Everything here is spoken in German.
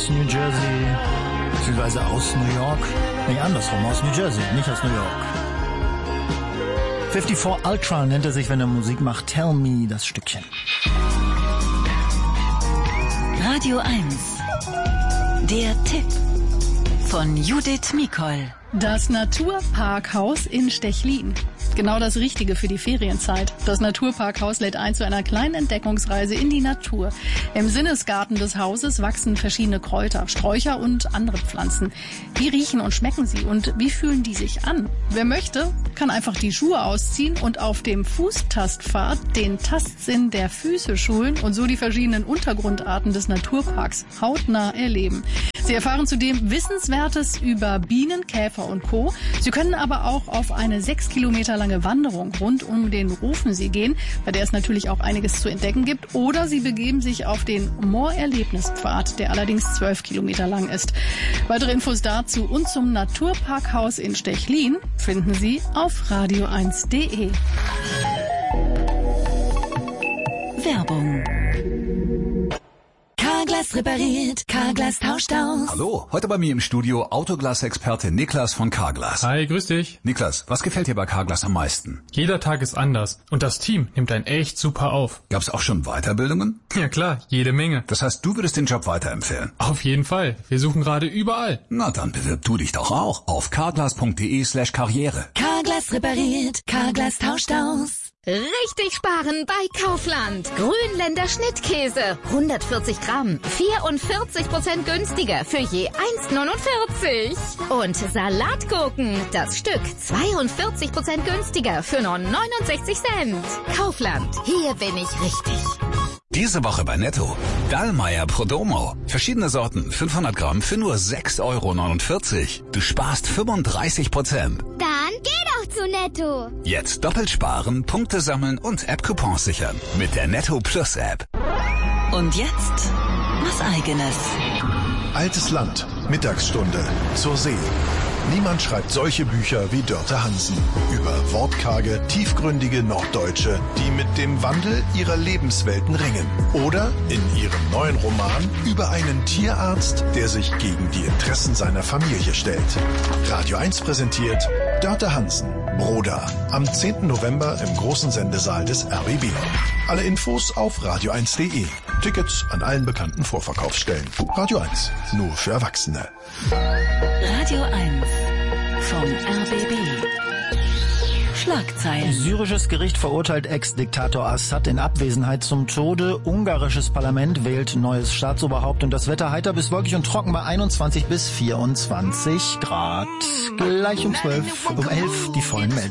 aus New Jersey, beziehungsweise aus New York. Nee, andersrum, aus New Jersey, nicht aus New York. 54 Ultra nennt er sich, wenn er Musik macht. Tell Me, das Stückchen. Radio 1. Der Tipp von Judith Mikol. Das Naturparkhaus in Stechlin. Genau das Richtige für die Ferienzeit. Das Naturparkhaus lädt ein zu einer kleinen Entdeckungsreise in die Natur. Im Sinnesgarten des Hauses wachsen verschiedene Kräuter, Sträucher und andere Pflanzen. Wie riechen und schmecken sie und wie fühlen die sich an? Wer möchte, kann einfach die Schuhe ausziehen und auf dem Fußtastpfad den Tastsinn der Füße schulen und so die verschiedenen Untergrundarten des Naturparks hautnah erleben. Sie erfahren zudem Wissenswertes über Bienen, Käfer und Co. Sie können aber auch auf eine 6 Kilometer lange Wanderung rund um den Rufensee gehen, bei der es natürlich auch einiges zu entdecken gibt. Oder Sie begeben sich auf den Moorerlebnispfad, der allerdings 12 Kilometer lang ist. Weitere Infos dazu und zum Naturparkhaus in Stechlin finden Sie auf radio1.de. Werbung. Carglass repariert, Carglass tauscht aus. Hallo, heute bei mir im Studio Autoglas-Experte Niklas von Carglass. Hi, grüß dich. Niklas, was gefällt dir bei Carglass am meisten? Jeder Tag ist anders und das Team nimmt einen echt super auf. Gab's auch schon Weiterbildungen? Ja klar, jede Menge. Das heißt, du würdest den Job weiterempfehlen? Auf jeden Fall. Wir suchen gerade überall. Na, dann bewirb du dich doch auch auf carglass.de/karriere. Carglass repariert, Carglass tauscht aus. Richtig sparen bei Kaufland. Grünländer Schnittkäse. 140 Gramm. 44% günstiger für je 1,49. Und Salatgurken. Das Stück 42% günstiger für nur 69 Cent. Kaufland. Hier bin ich richtig. Diese Woche bei Netto. Dallmayr Prodomo. Verschiedene Sorten, 500 Gramm für nur 6,49 €. Du sparst 35%. Dann geh doch zu Netto. Jetzt doppelt sparen, Punkte sammeln und App-Coupons sichern. Mit der Netto Plus App. Und jetzt was Eigenes. Altes Land, Mittagsstunde, zur See. Niemand schreibt solche Bücher wie Dörte Hansen über wortkarge, tiefgründige Norddeutsche, die mit dem Wandel ihrer Lebenswelten ringen. Oder in ihrem neuen Roman über einen Tierarzt, der sich gegen die Interessen seiner Familie stellt. Radio 1 präsentiert Dörte Hansen, Broda, am 10. November im großen Sendesaal des RBB. Alle Infos auf radio1.de. Tickets an allen bekannten Vorverkaufsstellen. Radio 1, nur für Erwachsene. Radio 1 vom RBB. Schlagzeilen. Syrisches Gericht verurteilt Ex-Diktator Assad in Abwesenheit zum Tode. Ungarisches Parlament wählt neues Staatsoberhaupt und das Wetter heiter bis wolkig und trocken bei 21 bis 24 Grad. Gleich um 11 die vollen Meldungen.